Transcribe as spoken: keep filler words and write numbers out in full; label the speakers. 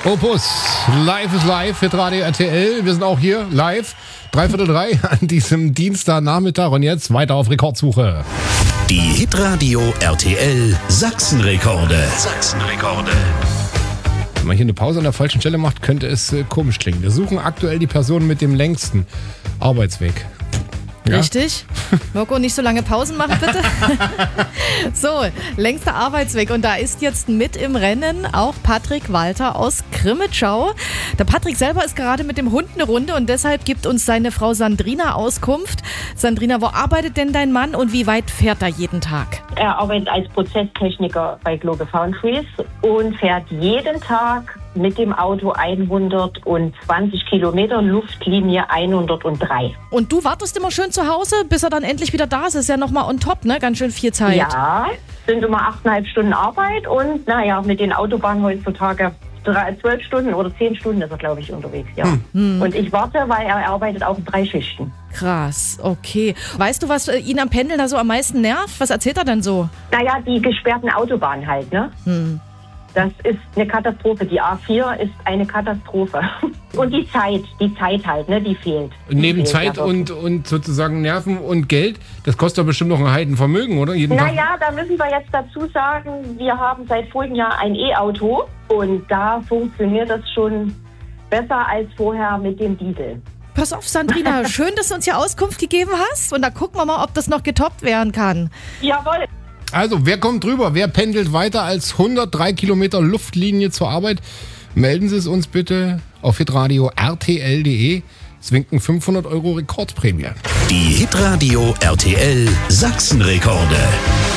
Speaker 1: Opus, live ist live, Hitradio R T L. Wir sind auch hier live, dreiviertel drei an diesem Dienstagnachmittag. Und jetzt weiter auf Rekordsuche.
Speaker 2: Die Hitradio R T L Sachsenrekorde. Sachsenrekorde.
Speaker 1: Wenn man hier eine Pause an der falschen Stelle macht, könnte es äh, komisch klingen. Wir suchen aktuell die Person mit dem längsten Arbeitsweg. Ja?
Speaker 3: Richtig. Mirko, nicht so lange Pausen machen, bitte. So, längster Arbeitsweg. Und da ist jetzt mit im Rennen auch Patrick Walter aus Crimmitschau. Der Patrick selber ist gerade mit dem Hund eine Runde und deshalb gibt uns seine Frau Sandrina Auskunft. Sandrina, wo arbeitet denn dein Mann und wie weit fährt er jeden Tag?
Speaker 4: Er arbeitet als Prozesstechniker bei Globe Foundries und fährt jeden Tag mit dem Auto hundertzwanzig Kilometer, Luftlinie hundertdrei.
Speaker 3: Und du wartest immer schön zu Hause, bis er dann endlich wieder da ist. Das ist ja nochmal on top, ne? Ganz schön viel Zeit.
Speaker 4: Ja, sind immer achteinhalb Stunden Arbeit und naja, mit den Autobahnen heutzutage drei, zwölf Stunden oder zehn Stunden ist er, glaube ich, unterwegs. Ja. Hm. Und ich warte, weil er arbeitet auch in drei Schichten.
Speaker 3: Krass, okay. Weißt du, was ihn am Pendeln da so am meisten nervt? Was erzählt er denn so?
Speaker 4: Naja, die gesperrten Autobahnen halt, ne? Hm. Das ist eine Katastrophe. Die A vier ist eine Katastrophe. Und die Zeit, die Zeit halt, ne, die fehlt. Die
Speaker 1: Neben
Speaker 4: fehlt
Speaker 1: Zeit und, und sozusagen Nerven und Geld, das kostet doch bestimmt noch ein Heidenvermögen, oder? Jeden
Speaker 4: naja, da müssen wir jetzt dazu sagen, wir haben seit vorigen Jahr ein E-Auto und da funktioniert das schon besser als vorher mit dem Diesel.
Speaker 3: Pass auf, Sandrina, schön, dass du uns hier Auskunft gegeben hast und da gucken wir mal, ob das noch getoppt werden kann.
Speaker 4: Jawohl.
Speaker 1: Also, wer kommt drüber? Wer pendelt weiter als hundertdrei Kilometer Luftlinie zur Arbeit? Melden Sie es uns bitte auf hitradio R T L punkt de. Es winken fünfhundert Euro Rekordprämie.
Speaker 2: Die Hitradio R T L Sachsenrekorde.